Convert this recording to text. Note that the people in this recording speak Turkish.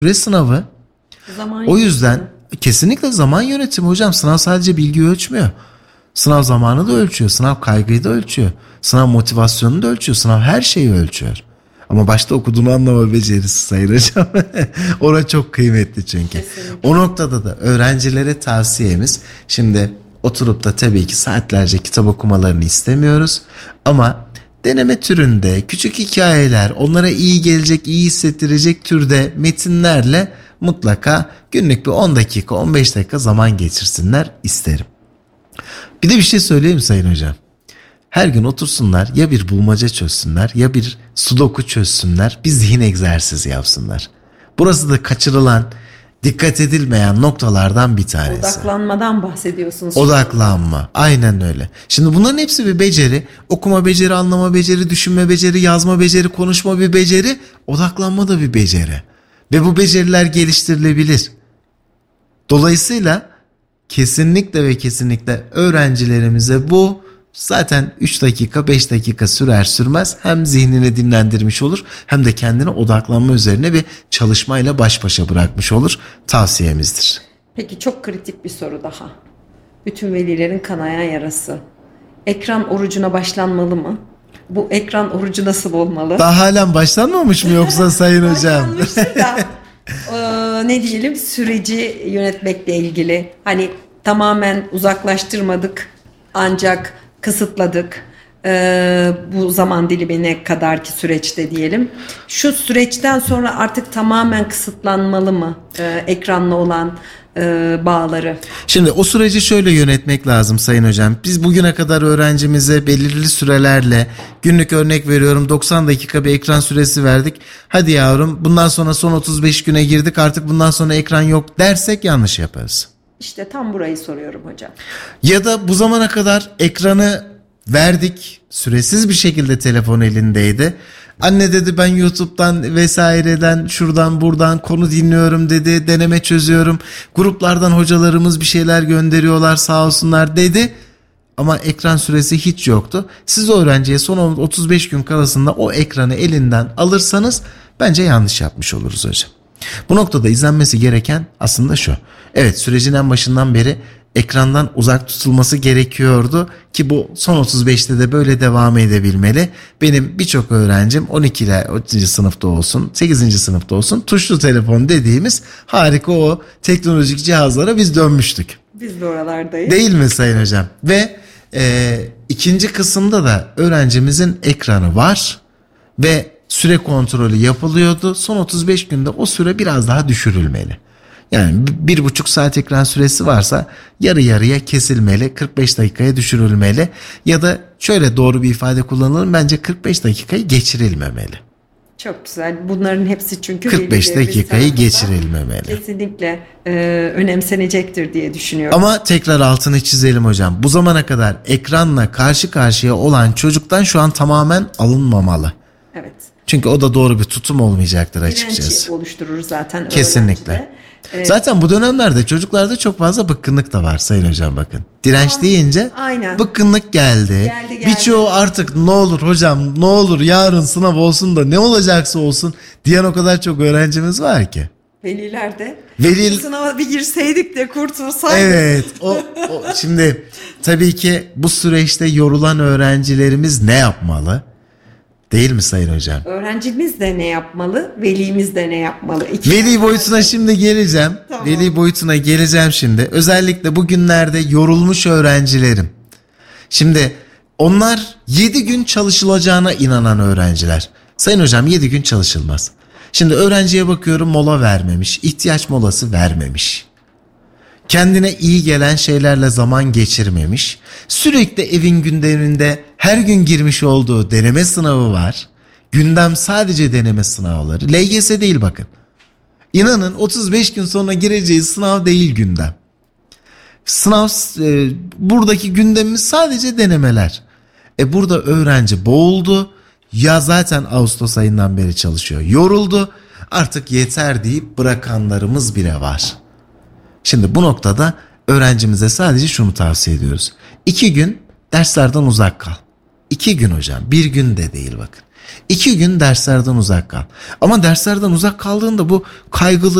süre sınavı. Zaman O yüzden kesinlikle zaman yönetimi hocam. Sınav sadece bilgi ölçmüyor. Sınav zamanı da ölçüyor. Sınav kaygıyı da ölçüyor. Sınav motivasyonunu da ölçüyor. Sınav her şeyi ölçüyor. Ama başta okuduğunu anlama becerisi sayın hocam. Orası çok kıymetli çünkü. Kesinlikle. O noktada da öğrencilere tavsiyemiz, şimdi oturup da tabii ki saatlerce kitap okumalarını istemiyoruz. Ama deneme türünde küçük hikayeler, onlara iyi gelecek, iyi hissettirecek türde metinlerle mutlaka günlük bir 10 dakika, 15 dakika zaman geçirsinler isterim. Bir de bir şey söyleyeyim sayın hocam. Her gün otursunlar, ya bir bulmaca çözsünler, ya bir sudoku çözsünler, bir zihin egzersizi yapsınlar. Burası da kaçırılan, dikkat edilmeyen noktalardan bir tanesi. Odaklanmadan bahsediyorsunuz. Odaklanma. Aynen öyle. Şimdi bunların hepsi bir beceri. Okuma beceri, anlama beceri, düşünme beceri, yazma beceri, konuşma bir beceri, odaklanma da bir beceri. Ve bu beceriler geliştirilebilir. Dolayısıyla kesinlikle ve kesinlikle öğrencilerimize bu zaten 3 dakika 5 dakika sürer sürmez hem zihnini dinlendirmiş olur hem de kendine odaklanma üzerine bir çalışmayla baş başa bırakmış olur, tavsiyemizdir. Peki çok kritik bir soru daha. Bütün velilerin kanayan yarası. Ekran orucuna başlanmalı mı? Bu ekran orucu nasıl olmalı? Daha halen başlanmamış mı yoksa sayın hocam? Başlanmıştır da ne diyelim, süreci yönetmekle ilgili. Hani tamamen uzaklaştırmadık ancak kısıtladık. Bu zaman dilimine kadarki süreçte diyelim. Şu süreçten sonra artık tamamen kısıtlanmalı mı ekranla olan bağları? Şimdi o süreci şöyle yönetmek lazım sayın hocam. Biz bugüne kadar öğrencimize belirli sürelerle, günlük örnek veriyorum 90 dakika bir ekran süresi verdik. Hadi yavrum bundan sonra son 35 güne girdik, artık bundan sonra ekran yok dersek yanlış yaparız. İşte tam burayı soruyorum hocam. Ya da bu zamana kadar ekranı verdik, süresiz bir şekilde telefon elindeydi. Anne dedi ben YouTube'dan vesaireden şuradan buradan konu dinliyorum dedi, deneme çözüyorum. Gruplardan hocalarımız bir şeyler gönderiyorlar sağ olsunlar dedi. Ama ekran süresi hiç yoktu. Siz o öğrenciye son 35 gün kalasında o ekranı elinden alırsanız bence yanlış yapmış oluruz hocam. Bu noktada izlenmesi gereken aslında şu. Evet, sürecin en başından beri ekrandan uzak tutulması gerekiyordu ki bu son 35'te de böyle devam edebilmeli. Benim birçok öğrencim 12 ile 13. sınıfta olsun, 8. sınıfta olsun tuşlu telefon dediğimiz harika o teknolojik cihazlara biz dönmüştük. Biz de oralardayız. Değil mi sayın hocam? Ve ikinci kısımda da öğrencimizin ekranı var ve süre kontrolü yapılıyordu. Son 35 günde o süre biraz daha düşürülmeli. Yani 1,5 saat ekran süresi varsa yarı yarıya kesilmeli, 45 dakikaya düşürülmeli ya da şöyle doğru bir ifade kullanalım, bence 45 dakikayı geçirilmemeli. Çok güzel. Bunların hepsi çünkü 45 dakikayı geçirilmemeli. Kesinlikle önemsenecektir diye düşünüyorum. Ama tekrar altını çizelim hocam. Bu zamana kadar ekranla karşı karşıya olan çocuktan şu an tamamen alınmamalı. Evet. Çünkü o da doğru bir tutum olmayacaktır açıkçası. Direnç oluşturur zaten. Kesinlikle. Zaten bu dönemlerde çocuklarda çok fazla bıkkınlık da var sayın hocam bakın. Direnç deyince aynen. Bıkkınlık geldi. Birçoğu artık ne olur hocam ne olur yarın sınav olsun da ne olacaksa olsun diyen o kadar çok öğrencimiz var ki. Veliler de Bu sınava bir girseydik de kurtulsaydık. Evet. Şimdi tabii ki bu süreçte yorulan öğrencilerimiz ne yapmalı? Değil mi sayın hocam? Öğrencimiz de ne yapmalı? Velimiz de ne yapmalı? Veli boyutuna şimdi geleceğim. Tamam. Veli boyutuna geleceğim şimdi. Özellikle bugünlerde yorulmuş öğrencilerim. Şimdi onlar 7 gün çalışılacağına inanan öğrenciler. Sayın hocam 7 gün çalışılmaz. Şimdi öğrenciye bakıyorum mola vermemiş, ihtiyaç molası vermemiş. Kendine iyi gelen şeylerle zaman geçirmemiş. Sürekli evin gündeminde her gün girmiş olduğu deneme sınavı var. Gündem sadece deneme sınavları. LGS değil bakın. İnanın 35 gün sonra gireceği sınav değil gündem. Sınav buradaki gündemimiz sadece denemeler. Burada öğrenci boğuldu. Ya zaten Ağustos ayından beri çalışıyor. Yoruldu. Artık yeter deyip bırakanlarımız bile var. Şimdi bu noktada öğrencimize sadece şunu tavsiye ediyoruz. 2 gün derslerden uzak kal. 2 gün hocam, 1 gün de değil bakın. 2 gün derslerden uzak kal. Ama derslerden uzak kaldığında bu kaygılı,